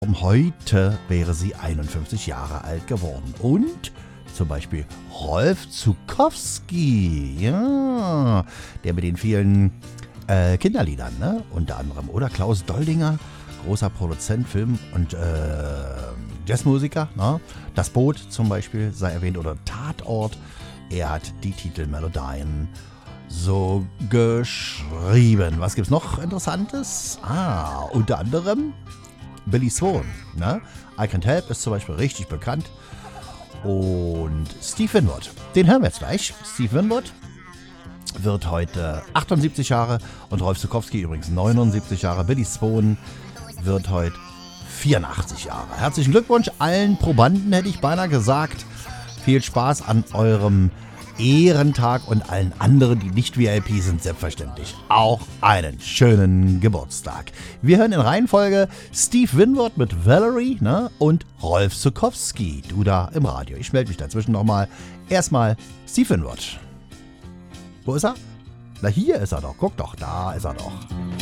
Heute wäre sie 51 Jahre alt geworden. Und zum Beispiel Rolf Zuckowski, ja, der mit den vielen Kinderliedern, ne? Unter anderem. Oder Klaus Doldinger, großer Produzent, Film- und Jazzmusiker. Ne? Das Boot zum Beispiel sei erwähnt. Oder Tatort. Er hat die Titelmelodien so geschrieben. Was gibt's noch Interessantes? Unter anderem Billy Swan. Ne? I Can't Help ist zum Beispiel richtig bekannt. Und Steve Winwood. Den hören wir jetzt gleich. Steve Winwood wird heute 78 Jahre und Rolf Zuckowski übrigens 79 Jahre. Billy Swan wird heute 84 Jahre. Herzlichen Glückwunsch allen Probanden, hätte ich beinahe gesagt. Viel Spaß an eurem Ehrentag und allen anderen, die nicht VIP sind, selbstverständlich auch einen schönen Geburtstag. Wir hören in Reihenfolge Steve Winwood mit Valerie, ne, und Rolf Zuckowski, du da im Radio. Ich melde mich dazwischen nochmal. Erstmal Steve Winwood. Wo ist er? Na, hier ist er doch. Guck doch, da ist er doch.